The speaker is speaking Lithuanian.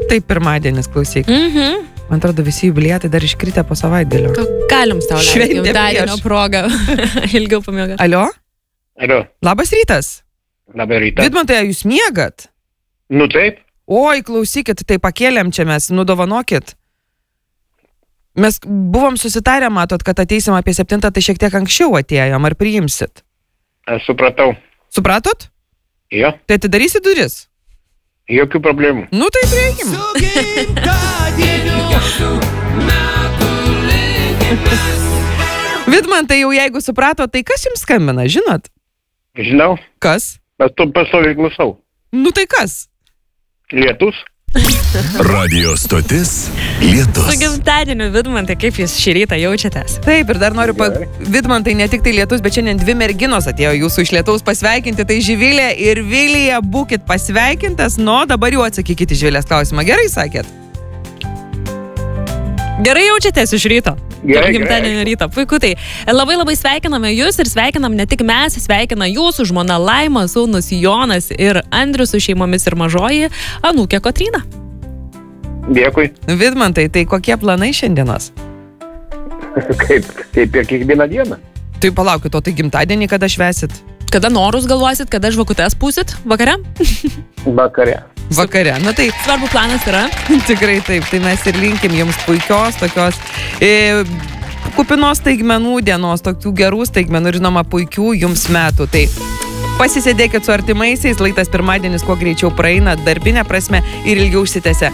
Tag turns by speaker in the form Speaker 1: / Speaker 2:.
Speaker 1: tai pirmadienis, klausyk. Man atrodo, visi jubiliatai dar iškritę po savaitgalio.
Speaker 2: Galim tau leisti
Speaker 1: Šventė
Speaker 2: gimtadienio
Speaker 1: prieš.
Speaker 2: progą. Ilgiau pamiegoti.
Speaker 1: Alio?
Speaker 3: Alio,
Speaker 1: Labas rytas.
Speaker 3: labą rytą.
Speaker 1: Vidmantai, jūs miegat?
Speaker 3: Nu taip,
Speaker 1: Oi, klausykit, tai pakėlėm čia mes, nudovanokit. Mes buvom susitarę, matot, kad ateisim apie 7, tai šiek tiek anksčiau atėjom, ar priimsit?
Speaker 3: aš supratau.
Speaker 1: Supratot?
Speaker 3: Jo,
Speaker 1: Tai atidarysit duris?
Speaker 3: jokių problemų.
Speaker 1: Nu tai prieikim. Vidmantai, jau jeigu suprato, tai kas jums skambina, žinot?
Speaker 3: Žinau,
Speaker 1: Kas?
Speaker 3: aš tu pastoviai klausau.
Speaker 1: Nu tai kas?
Speaker 3: Lietus?
Speaker 4: Radio stotis
Speaker 2: Su
Speaker 4: Lietus.
Speaker 2: gimtadieniu, Vidmantai, kaip jūs šį rytą jaučiatės?
Speaker 1: Taip, ir dar noriu,
Speaker 3: Gerai.
Speaker 1: Vidmantai, ne tik tai Lietus, bet šiandien 2 merginos atėjo jūsų iš Lietaus pasveikinti, tai Živilė ir Vilija, būkit pasveikintas, dabar jau atsakykit į Živilės klausimą. Gerai sakėt?
Speaker 2: Gerai jaučiatės iš ryto?
Speaker 3: Gerai,
Speaker 2: Gimtadienio ryto. Puiku, tai labai labai sveikiname jūs ir sveikinam ne tik mes, sveikina jūsų žmona Laima, sūnus Jonas ir Andrius su šeimomis ir mažoji anūkė Kotryna.
Speaker 3: Dėkui.
Speaker 1: Vidmantai, tai kokie planai šiandienos?
Speaker 3: Kaip ir kiekvieną dieną.
Speaker 1: Tai palaukit, o tai gimtadienį kada švesit?
Speaker 2: Kada norus galvosit, kada žvakutes pūsit? Vakare?
Speaker 3: Vakare.
Speaker 1: Vakare. Na tai
Speaker 2: Svarbu planas yra.
Speaker 1: tikrai taip, tai mes ir linkim jums puikios, tokios kupinos staigmenų dienos, tokių gerų staigmenų ir žinoma puikių jums metų. Tai pasisėdėkit su artimaisiais, laikas pirmadienis kuo greičiau praeina, darbinė prasme ir ilgiau užsitęsia.